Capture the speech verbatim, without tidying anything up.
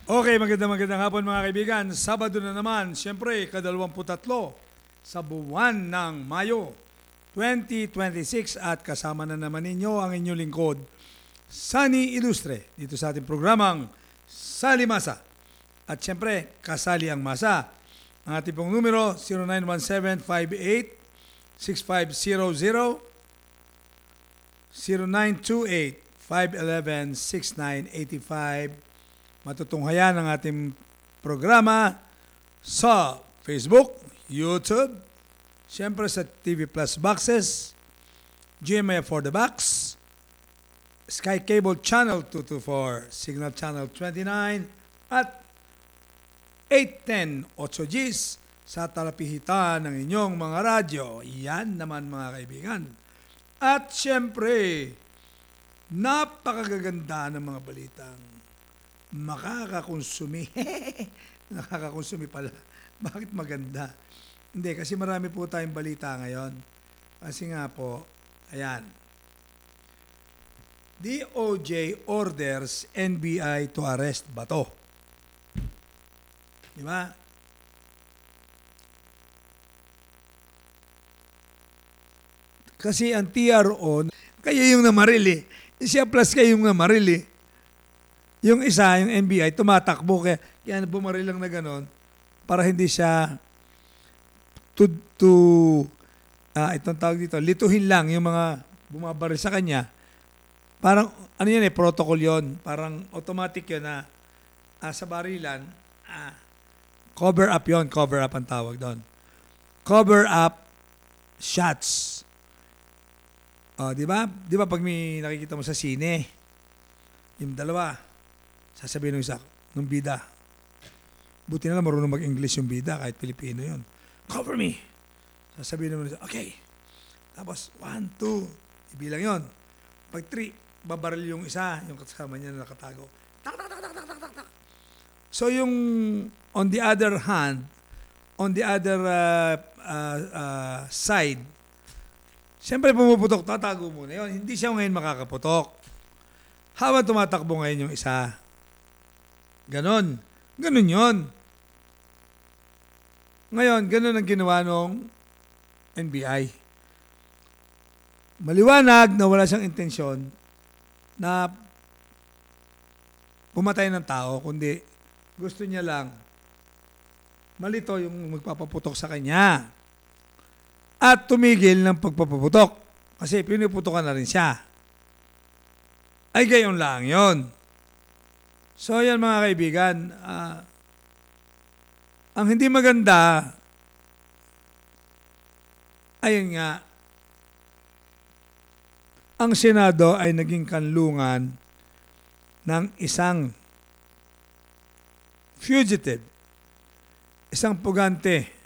Okay, magandang magandang hapon mga kaibigan. Sabado na naman, siyempre, kadalawamput tatlo sa buwan ng Mayo twenty twenty-six at kasama na naman ninyo ang inyong lingkod, Sunny Ilustre, dito sa ating programang Sali Masa. At siyempre, kasali ang masa. Ang ating pong numero, zero nine one seven five eight six five zero zero, zero nine two eight five one one six nine eight five. Matutunghayan ang ating programa sa Facebook, YouTube, siyempre sa T V Plus Boxes, G M A for the Box, Sky Cable Channel two twenty-four, Signal Channel twenty-nine, at eight ten eight Gs sa talapihitan ng inyong mga radyo. Yan naman mga kaibigan. At siyempre, napakagaganda ng mga balitang makakakonsumi. Nakakakonsumi pala. Bakit maganda? Hindi, kasi marami po tayong balita ngayon. Kasi nga po, ayan. D O J orders N B I to arrest Bato. Di ba? Kasi ang T R O, kayo yung namaril eh. Siya plus kayo yung namaril eh. Yung isa, yung N B I, tumatakbo. Kaya, kaya bumaril lang na gano'n para hindi siya to, to uh, itong tawag dito, lituhin lang yung mga bumabaril sa kanya. Parang, ano yan eh, protocol yon. Parang automatic yun na uh, sa barilan, uh, cover up yon, cover up ang tawag doon. Cover up shots. Oh, di ba? Di ba pag may nakikita mo sa sine, yung dalawa, sasabihin ng isa, nung bida. Buti na lang marunong mag-English yung bida, kahit Pilipino yun. Cover me! Sasabihin naman isa, okay. Tapos, one, two, ibilang yon. Pag three, babaril yung isa, yung kasama niya na nakatago. Tak, tak, tak, tak, tak, tak, tak. So yung, on the other hand, on the other uh, uh, uh, side, siyempre pumuputok, tatago muna yun. Hindi siya ngayon makakaputok. Habang tumatakbo ngayon yung isa, ganon. Ganon yun. Ngayon, ganon ang ginawa ng N B I. Maliwanag na wala siyang intensyon na pumatay ng tao, kundi gusto niya lang malito yung magpapaputok sa kanya. At tumigil ng pagpapaputok. Kasi pinuputokan na rin siya. Ay gayon lang yon. So yan mga kaibigan, uh, ang hindi maganda, ayun nga, ang Senado ay naging kanlungan ng isang fugitive, isang pugante